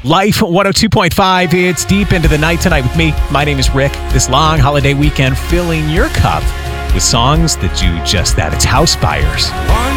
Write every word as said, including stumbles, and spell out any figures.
Life one oh two point five. It's deep into the night tonight with me. My name is Rick. This long holiday weekend filling your cup with songs that do just that. It's House Fires. One